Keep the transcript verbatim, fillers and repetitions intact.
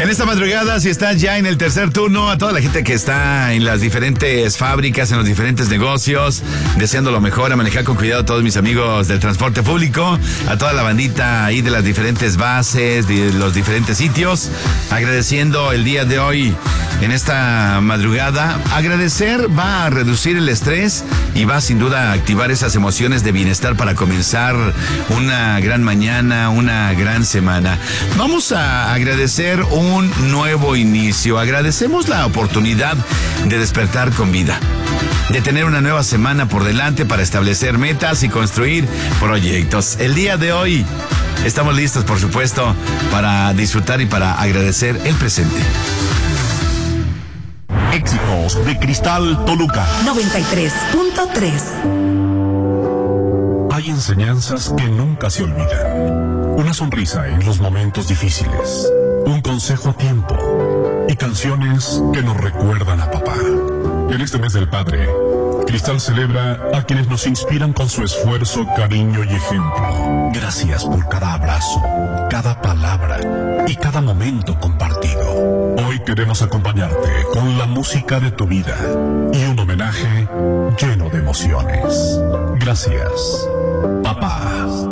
En esta madrugada, si estás ya en el tercer turno, a toda la gente que está en las diferentes fábricas, en los diferentes negocios, deseando lo mejor, a manejar con cuidado a todos mis amigos del transporte público, a toda la bandita ahí de las diferentes bases, de los diferentes sitios, agradeciendo el día de hoy en esta madrugada. Agradecer va a reducir el estrés y va sin duda a activar esas emociones de bienestar para comenzar una gran mañana, una gran semana. Vamos a agradecer un nuevo inicio. Agradecemos la oportunidad de despertar con vida, de tener una nueva semana por delante para establecer metas y construir proyectos. El día de hoy estamos listos, por supuesto, para disfrutar y para agradecer el presente. Éxitos de Cristal Toluca noventa y tres punto tres. Hay enseñanzas que nunca se olvidan. Una sonrisa en los momentos difíciles. Un consejo a tiempo. Y canciones que nos recuerdan a papá. En este mes del padre, Cristal celebra a quienes nos inspiran con su esfuerzo, cariño y ejemplo. Gracias por cada abrazo, cada palabra y cada momento compartido. Hoy queremos acompañarte con la música de tu vida y un homenaje lleno de emociones. Gracias, papá.